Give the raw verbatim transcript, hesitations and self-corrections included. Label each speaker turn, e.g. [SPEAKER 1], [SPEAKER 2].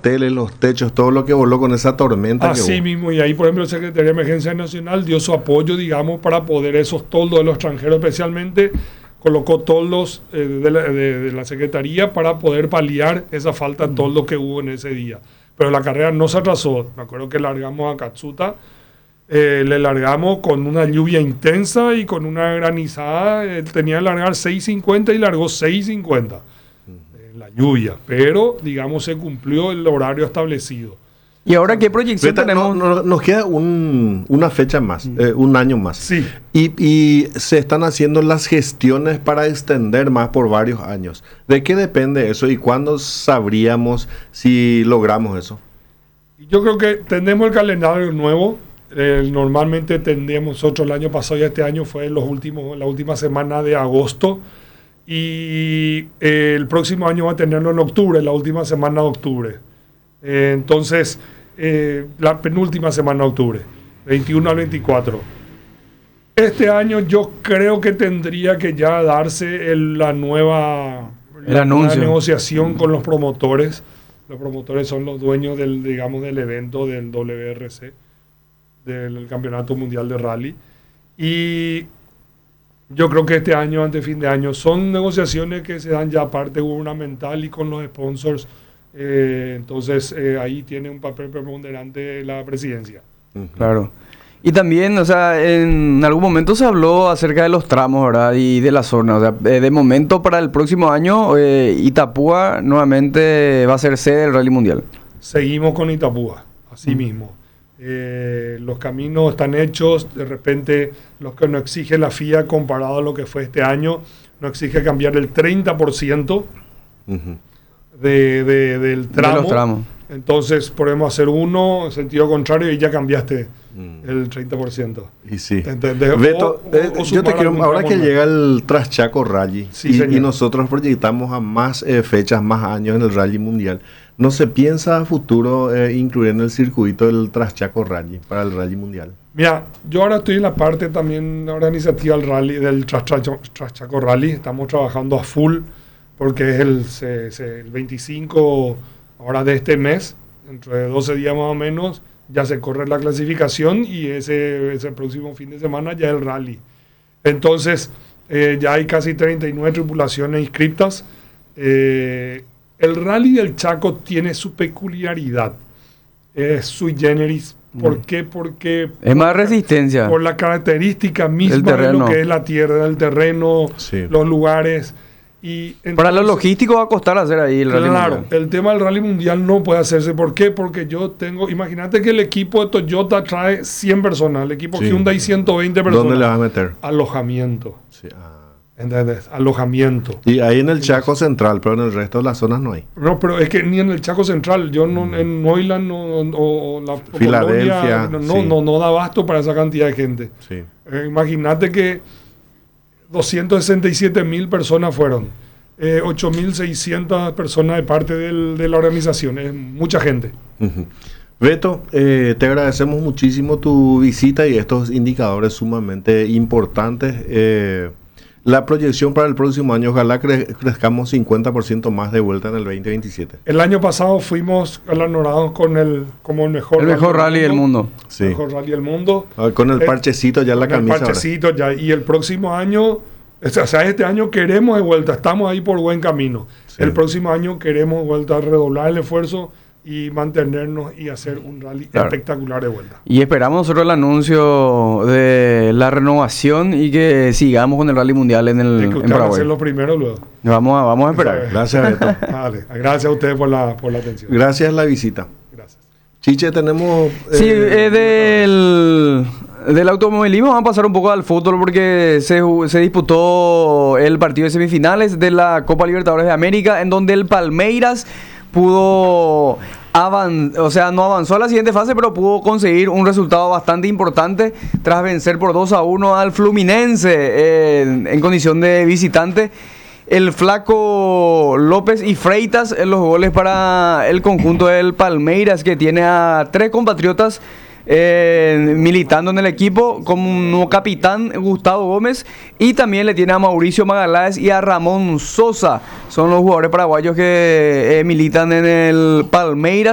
[SPEAKER 1] hoteles, los techos, todo lo que voló con esa tormenta.
[SPEAKER 2] Así mismo, y ahí por ejemplo el Secretaría de Emergencia Nacional dio su apoyo, digamos, para poder esos toldos de los extranjeros especialmente, colocó toldos eh, de, la, de, de la Secretaría para poder paliar esa falta de toldos que hubo en ese día. Pero la carrera no se atrasó. Me acuerdo que largamos a Katsuta, eh, le largamos con una lluvia intensa y con una granizada. Él tenía que largar seis cincuenta y largó seis cincuenta en la lluvia. Pero, digamos, se cumplió el horario establecido.
[SPEAKER 3] ¿Y ahora qué proyección
[SPEAKER 1] Beta,
[SPEAKER 3] tenemos?
[SPEAKER 1] No, no, nos queda un, una fecha más, mm. eh, un año más.
[SPEAKER 2] Sí.
[SPEAKER 1] Y, y se están haciendo las gestiones para extender más por varios años. ¿De qué depende eso y cuándo sabríamos si logramos eso?
[SPEAKER 2] Yo creo que tenemos el calendario nuevo. Eh, normalmente tendríamos nosotros el año pasado y este año fue en los últimos, la última semana de agosto. Y eh, el próximo año va a tenerlo en octubre, la última semana de octubre. Eh, entonces, eh, la penúltima semana de octubre, veintiuno al veinticuatro. Este año yo creo que tendría que ya darse el, la nueva,
[SPEAKER 3] el
[SPEAKER 2] la
[SPEAKER 3] anuncio.
[SPEAKER 2] nueva negociación con los promotores. Los promotores son los dueños del, digamos, del evento del W R C, del Campeonato Mundial de Rally. Y yo creo que este año, antes de fin de año, son negociaciones que se dan ya parte gubernamental y con los sponsors. Eh, entonces, eh, ahí tiene un papel preponderante la presidencia.
[SPEAKER 3] Claro. Y también, o sea, en algún momento se habló acerca de los tramos, ¿verdad? Y de la zona. O sea, de momento para el próximo año, eh, Itapúa nuevamente va a ser sede del Rally Mundial.
[SPEAKER 2] Seguimos con Itapúa, así mm. mismo. Eh, los caminos están hechos, de repente los que nos exige la F I A comparado a lo que fue este año, nos exige cambiar el treinta por ciento uh-huh. de, de, del tramo.
[SPEAKER 3] De los tramos.
[SPEAKER 2] Entonces podemos hacer uno en sentido contrario y ya cambiaste mm. el treinta por ciento.
[SPEAKER 1] Y sí.
[SPEAKER 2] ¿Entendés?
[SPEAKER 1] Beto,
[SPEAKER 2] o,
[SPEAKER 1] eh,
[SPEAKER 2] o
[SPEAKER 1] yo te quiero, ahora que
[SPEAKER 2] más.
[SPEAKER 1] llega el Traschaco Rally
[SPEAKER 2] sí,
[SPEAKER 1] y, y nosotros proyectamos a más eh, fechas, más años en el Rally Mundial, ¿no se piensa a futuro eh, incluir en el circuito el Traschaco Rally para el Rally Mundial?
[SPEAKER 2] Mira, yo ahora estoy en la parte también organizativa del rally, del Traschaco, Traschaco Rally. Estamos trabajando a full porque es el, se, se, el veinticinco ahora de este mes, dentro de doce días más o menos, ya se corre la clasificación y ese, ese próximo fin de semana ya el rally. Entonces, eh, ya hay casi treinta y nueve tripulaciones inscritas. Eh, el rally del Chaco tiene su peculiaridad, es sui generis. ¿Por mm. qué? Porque...
[SPEAKER 3] Es más resistencia.
[SPEAKER 2] Por la característica misma de lo que es la tierra, el terreno, sí. los lugares... Y entonces,
[SPEAKER 3] para lo logístico va a costar hacer ahí el Rally
[SPEAKER 2] Claro,
[SPEAKER 3] Mundial.
[SPEAKER 2] El tema del Rally Mundial no puede hacerse. ¿Por qué? Porque yo tengo... Imagínate que el equipo de Toyota trae cien personas, el equipo sí. Hyundai ciento veinte personas.
[SPEAKER 1] ¿Dónde le vas a meter?
[SPEAKER 2] Alojamiento.
[SPEAKER 1] Sí. Ah.
[SPEAKER 2] ¿Entendés? Alojamiento.
[SPEAKER 1] Y ahí en el Chaco Central, pero en el resto de las zonas no hay.
[SPEAKER 2] No, pero es que ni en el Chaco Central. Yo no, mm. en Neuland no, o, o la
[SPEAKER 1] Filadelfia,
[SPEAKER 2] Polonia, no,
[SPEAKER 1] sí.
[SPEAKER 2] no, no da abasto para esa cantidad de gente.
[SPEAKER 1] Sí.
[SPEAKER 2] Eh, imagínate que doscientas sesenta y siete mil personas fueron. Eh, ocho mil seiscientas personas de parte del, de la organización. Es mucha gente.
[SPEAKER 1] Uh-huh. Beto, eh, te agradecemos muchísimo tu visita y estos indicadores sumamente importantes. Eh, la proyección para el próximo año, ojalá cre- crezcamos cincuenta por ciento más de vuelta en el veinte veintisiete.
[SPEAKER 2] El año pasado fuimos galardonados con el como el mejor
[SPEAKER 3] el mejor rally del mundo.
[SPEAKER 2] Sí. El mejor rally del mundo.
[SPEAKER 1] Ah, con el parchecito ya
[SPEAKER 2] eh,
[SPEAKER 1] la camisa.
[SPEAKER 2] El parchecito ya. Y el próximo año, o sea, este año queremos de vuelta, estamos ahí por buen camino. Sí. El próximo año queremos de vuelta redoblar el esfuerzo y mantenernos y hacer un rally claro. espectacular de vuelta.
[SPEAKER 3] Y esperamos nosotros el anuncio de la renovación y que sigamos con el Rally Mundial en el
[SPEAKER 2] es que
[SPEAKER 3] en Paraguay.
[SPEAKER 2] Ser lo primero luego.
[SPEAKER 3] Vamos a, vamos a esperar.
[SPEAKER 1] Gracias, Beto.
[SPEAKER 2] Vale. Gracias a ustedes por la, por la atención.
[SPEAKER 1] Gracias la visita.
[SPEAKER 2] Gracias.
[SPEAKER 1] Chiche, tenemos...
[SPEAKER 3] Eh, sí, eh, del... Del automovilismo vamos a pasar un poco al fútbol porque se, se disputó el partido de semifinales de la Copa Libertadores de América en donde el Palmeiras pudo avanzar, o sea, no avanzó a la siguiente fase, pero pudo conseguir un resultado bastante importante tras vencer por dos a uno al Fluminense eh, en, en condición de visitante. El Flaco López y Freitas en los goles para el conjunto del Palmeiras, que tiene a tres compatriotas Eh, militando en el equipo, como capitán Gustavo Gómez, y también le tiene a Mauricio Magaláes y a Ramón Sosa. Son los jugadores paraguayos que eh, militan en el Palmeiras.